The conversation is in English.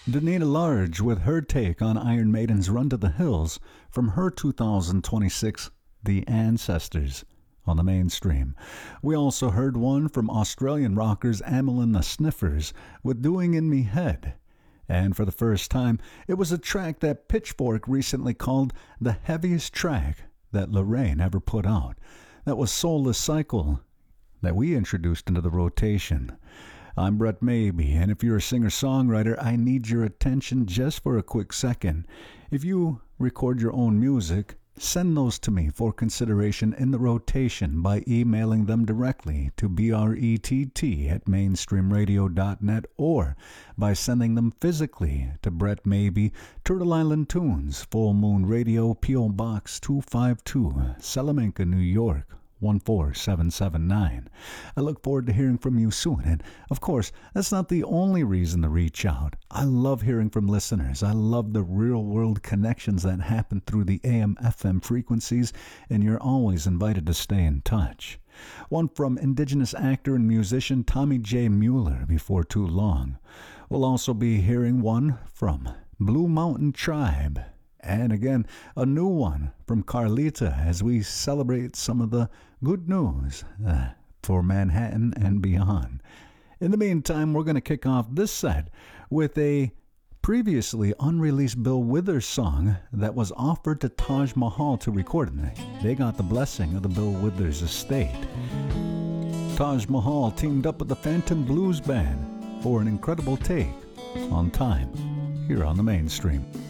Danita Large with her take on Iron Maiden's Run to the Hills from her 2026 The Ancestors on the mainstream. We also heard one from Australian rockers Amyl and the Sniffers with Doing in Me Head. And for the first time, it was a track that Pitchfork recently called the heaviest track that Lorraine ever put out. That was Soulless Cycle that we introduced into the rotation. I'm Brett Maybe, and if you're a singer-songwriter, I need your attention just for a quick second. If you record your own music, send those to me for consideration in the rotation by emailing them directly to brett@mainstreamradio.net or by sending them physically to Brett Maybe, Turtle Island Tunes, Full Moon Radio, P.O. Box 252, Salamanca, New York 14779. I look forward to hearing from you soon. And of course, that's not the only reason to reach out. I love hearing from listeners. I love the real world connections that happen through the AM FM frequencies, and you're always invited to stay in touch. One from Indigenous actor and musician Tommy J. Mueller before too long. We'll also be hearing one from Blue Mountain Tribe. And again, a new one from Carlita as we celebrate some of the good news for Manhattan and beyond. In the meantime, we're going to kick off this set with a previously unreleased Bill Withers song that was offered to Taj Mahal to record. They got the blessing of the Bill Withers estate. Taj Mahal teamed up with the Phantom Blues Band for an incredible take on Time here on the mainstream.